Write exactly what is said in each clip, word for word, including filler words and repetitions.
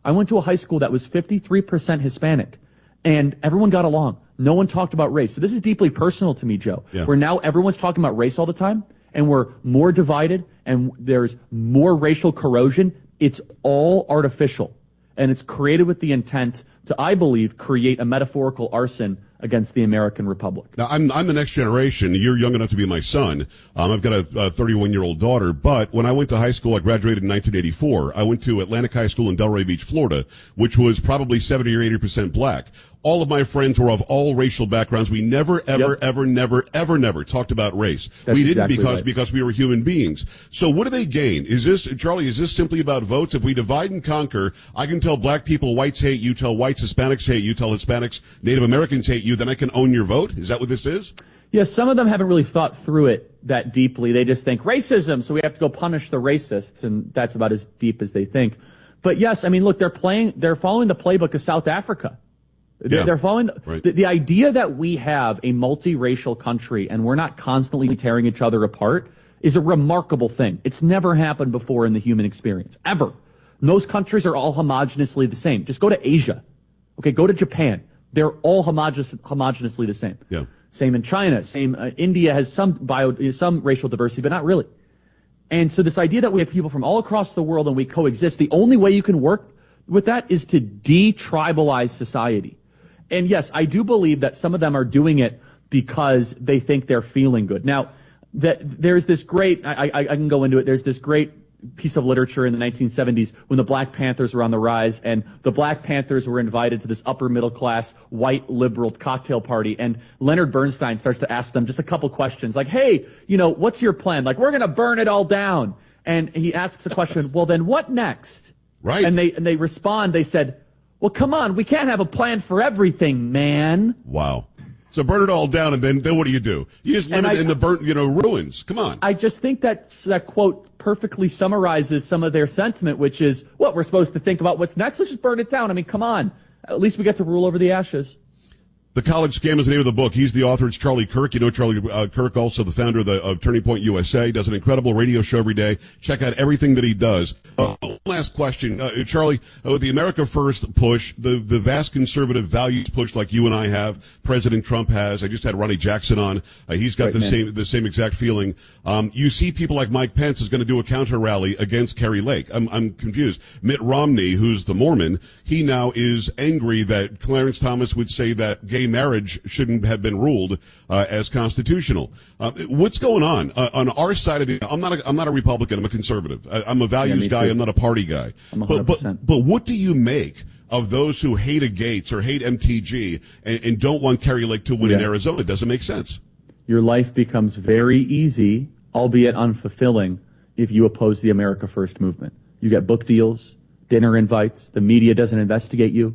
I went to a high school that was fifty-three percent Hispanic, and everyone got along. No one talked about race. So this is deeply personal to me, Joe, yeah. where now everyone's talking about race all the time, and we're more divided, and there's more racial corrosion. It's all artificial, and it's created with the intent to, I believe, create a metaphorical arson against the American Republic. Now, I'm I'm the next generation. You're young enough to be my son. Um, I've got a thirty-one-year-old daughter. But when I went to high school, I graduated in nineteen eighty-four. I went to Atlantic High School in Delray Beach, Florida, which was probably seventy or eighty percent black. All of my friends were of all racial backgrounds. We never, ever, yep. ever, never, ever, never talked about race. That's we didn't exactly because right. because we were human beings. So what do they gain? Is this, Charlie, is this simply about votes? If we divide and conquer, I can tell black people whites hate you, tell whites Hispanics hate you, tell Hispanics Native Americans hate you, then I can own your vote? Is that what this is? Yes, some of them haven't really thought through it that deeply. They just think racism, so we have to go punish the racists, and that's about as deep as they think. But yes, I mean, look, they're playing, they're following the playbook of South Africa. Yeah, they're following right. the, the idea that we have a multiracial country and we're not constantly tearing each other apart is a remarkable thing. It's never happened before in the human experience, ever. Most countries are all homogeneously the same. Just go to Asia. Okay, go to Japan. They're all homogeneous, homogeneously the same. Yeah. Same in China. Same. Uh, India has some bio, some racial diversity, but not really. And so this idea that we have people from all across the world and we coexist, the only way you can work with that is to de-tribalize society. And yes, I do believe that some of them are doing it because they think they're feeling good. Now, that there's this great, I, I, I can go into it, there's this great piece of literature in the nineteen seventies when the Black Panthers were on the rise, and the Black Panthers were invited to this upper middle class white liberal cocktail party, and Leonard Bernstein starts to ask them just a couple questions like, hey, you know, what's your plan? Like, we're going to burn it all down. And he asks a question, well, then what next? Right. And they, and they respond, they said, well, come on, we can't have a plan for everything, man. Wow. So burn it all down, and then, then what do you do? You just live it in the burnt, you know, ruins. Come on. I just think that that quote perfectly summarizes some of their sentiment, which is, what, we're supposed to think about what's next? Let's just burn it down. I mean, come on. At least we get to rule over the ashes. The College Scam is the name of the book. He's the author. It's Charlie Kirk. You know Charlie uh, Kirk, also the founder of, the, of Turning Point U S A. Does an incredible radio show every day. Check out everything that he does. Uh, one last question. Uh, Charlie, uh, with the America First push, the, the vast conservative values push like you and I have, President Trump has. I just had Ronnie Jackson on. Uh, he's got Great the man. same the same exact feeling. Um, you see people like Mike Pence is going to do a counter rally against Kari Lake. I'm, I'm confused. Mitt Romney, who's the Mormon, he now is angry that Clarence Thomas would say that gay marriage should have been ruled uh, as constitutional. Uh, what's going on uh, on our side of the? I'm not. A, I'm not a Republican. I'm a conservative. I, I'm a values yeah, guy. too. I'm not a party guy. I'm one but, hundred percent. but but what do you make of those who hate a Gates or hate M T G and, and don't want Kari Lake to win yeah. in Arizona? It doesn't make sense. Your life becomes very easy, albeit unfulfilling, if you oppose the America First movement. You get book deals, dinner invites. The media doesn't investigate you.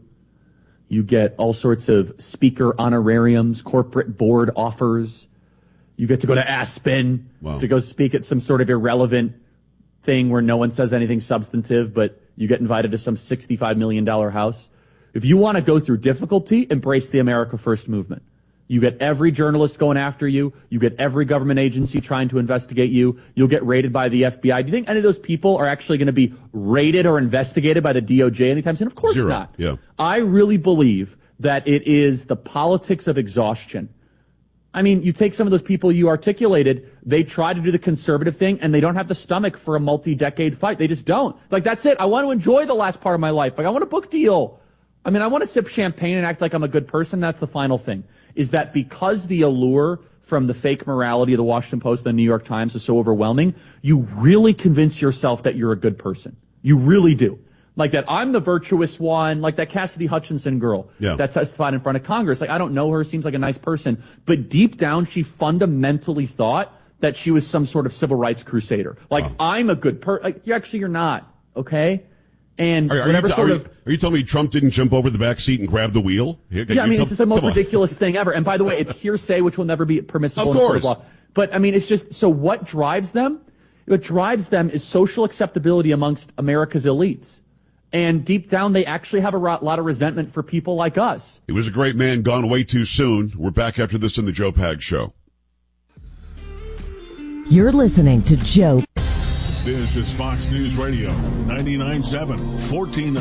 You get all sorts of speaker honorariums, corporate board offers. You get to go to Aspen wow. to go speak at some sort of irrelevant thing where no one says anything substantive, but you get invited to some sixty-five million dollars house. If you want to go through difficulty, embrace the America First movement. You get every journalist going after you. You get every government agency trying to investigate you. You'll get raided by the F B I. Do you think any of those people are actually going to be raided or investigated by the D O J anytime soon? Of course Zero. not. Yeah. I really believe that it is the politics of exhaustion. I mean, you take some of those people you articulated, they try to do the conservative thing, and they don't have the stomach for a multi-decade fight. They just don't. Like, that's it. I want to enjoy the last part of my life. Like, I want a book deal. I mean, I want to sip champagne and act like I'm a good person. That's the final thing. Is that because the allure from the fake morality of the Washington Post and the New York Times is so overwhelming, you really convince yourself that you're a good person. You really do. Like that I'm the virtuous one, like that Cassidy Hutchinson girl yeah. that testified in front of Congress. Like, I don't know her, seems like a nice person. But deep down, she fundamentally thought that she was some sort of civil rights crusader. Like, wow. I'm a good person. Like, you actually, you're not, okay? And are, are, whatever you t- sort are, of, you, are you telling me Trump didn't jump over the back seat and grab the wheel? Here, yeah, I mean, tell, it's just the most ridiculous thing ever. And by the way, it's hearsay, which will never be permissible of in a court of course. law. But I mean, it's just, so what drives them? What drives them is social acceptability amongst America's elites. And deep down, they actually have a lot of resentment for people like us. He was a great man, gone way too soon. We're back after this in the Joe Pags Show. You're listening to Joe. This is Fox News Radio, ninety-nine point seven, fourteen